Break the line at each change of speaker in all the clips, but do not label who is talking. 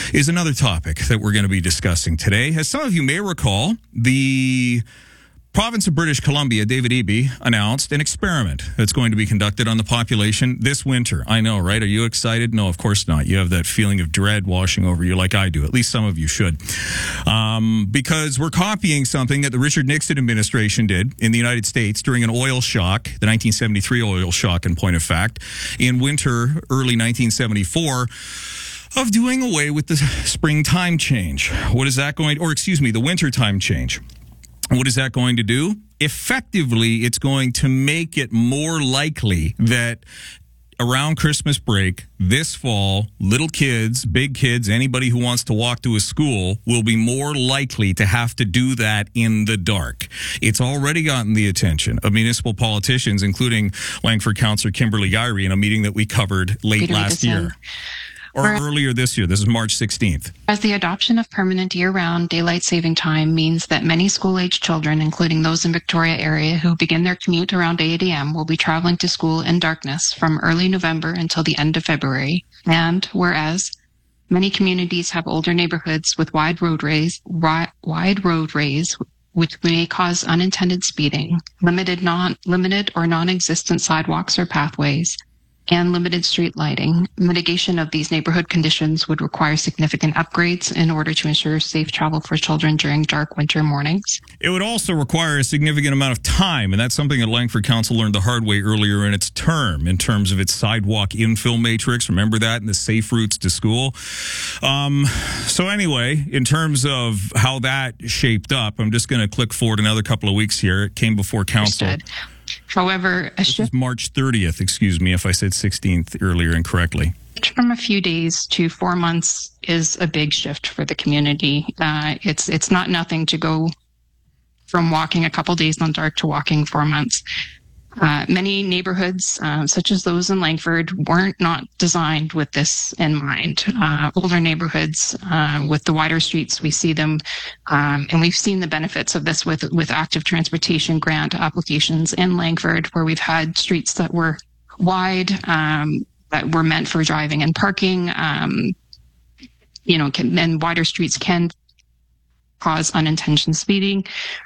is another topic that we're going to be discussing today. As some of you may recall, the province of British Columbia, David Eby, announced an experiment that's going to be conducted on the population this winter. I know, right? Are you excited? No, of course not. You have that feeling of dread washing over you like I do. At least some of you should. Because we're copying something that the Richard Nixon administration did in the United States during an oil shock, the 1973 oil shock, in point of fact, in winter, early 1974, of doing away with the spring time change. What is that going, or excuse me, the winter time change? What is that going to do? Effectively, it's going to make it more likely that around Christmas break this fall, little kids, big kids, anybody who wants to walk to a school will be more likely to have to do that in the dark. It's already gotten the attention of municipal politicians, including Langford Councillor Kimberly Gyree, in a meeting that we covered late last year. Or earlier this year. This is March 16th.
As the adoption of permanent year-round daylight saving time means that many school-age children, including those in Victoria area who begin their commute around 8 a.m., will be traveling to school in darkness from early November until the end of February. And whereas many communities have older neighborhoods with wide roadways, which may cause unintended speeding, limited or non-existent sidewalks or pathways, and limited street lighting, mitigation of these neighborhood conditions would require significant upgrades in order to ensure safe travel for children during dark winter mornings.
It would also require a significant amount of time, and that's something that Langford Council learned the hard way earlier in its term, in terms of its sidewalk infill matrix. Remember that, and the safe routes to school? So anyway, in terms of how that shaped up, I'm just going to click forward another couple of weeks here. It came before Council.
Understood. However,
this is March 30th, excuse me if I said 16th earlier incorrectly.
From a few days to 4 months is a big shift for the community. It's not nothing to go from walking a couple days in the dark to walking 4 months. Many neighborhoods, such as those in Langford, weren't not designed with this in mind. Older neighborhoods with the wider streets, we see them, and we've seen the benefits of this with active transportation grant applications in Langford, where we've had streets that were wide, that were meant for driving and parking. And wider streets can cause unintentional speeding.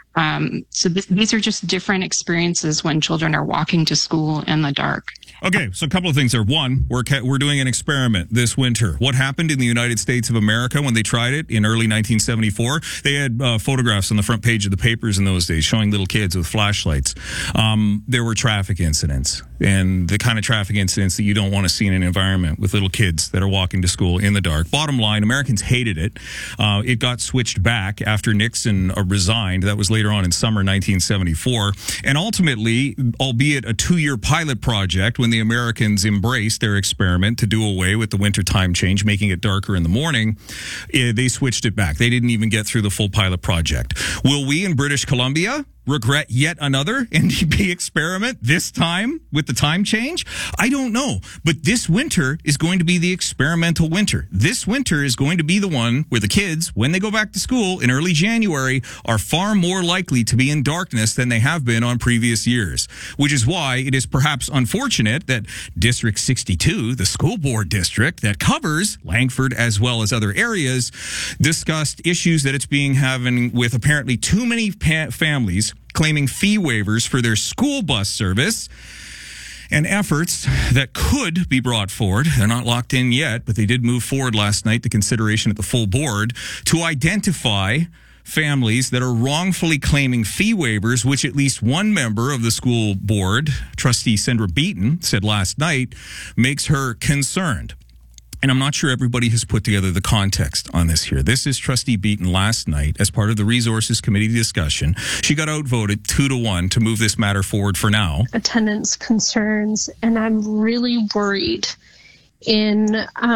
So these are just different experiences when children are walking to school in the dark.
Okay, so a couple of things there. One, we're doing an experiment this winter. What happened in the United States of America when they tried it in early 1974? They had photographs on the front page of the papers in those days showing little kids with flashlights. There were traffic incidents, and the kind of traffic incidents that you don't want to see in an environment with little kids that are walking to school in the dark. Bottom line, Americans hated it. It got switched back after Nixon resigned. That was later on in summer 1974. And ultimately, albeit a 2-year pilot project, when the Americans embraced their experiment to do away with the winter time change, making it darker in the morning, they switched it back. They didn't even get through the full pilot project. Will we in British Columbia regret yet another NDP experiment, this time with the time change? I don't know. But this winter is going to be the experimental winter. This winter is going to be the one where the kids, when they go back to school in early January, are far more likely to be in darkness than they have been on previous years, which is why it is perhaps unfortunate that District 62, the school board district that covers Langford as well as other areas, discussed issues that it's having with apparently too many families claiming fee waivers for their school bus service, and efforts that could be brought forward. They're not locked in yet, but they did move forward last night to consideration at the full board to identify families that are wrongfully claiming fee waivers, which at least one member of the school board, Trustee Sandra Beaton, said last night makes her concerned. And I'm not sure everybody has put together the context on this here. This is Trustee Beaton last night as part of the Resources Committee discussion. She got outvoted 2-1 to move this matter forward for now.
Attendance concerns, and I'm really worried None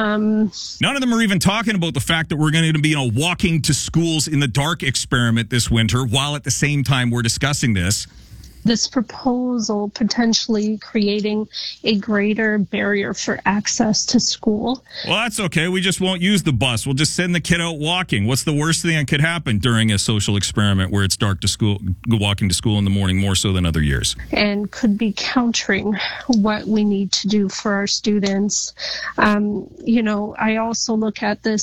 of them are even talking about the fact that we're going to be walking to schools in the dark experiment this winter, while at the same time we're discussing this.
This proposal potentially creating a greater barrier for access to school.
Well, that's okay. We just won't use the bus. We'll just send the kid out walking. What's the worst thing that could happen during a social experiment where it's dark to school, walking to school in the morning more so than other years?
And could be countering what we need to do for our students. I also look at this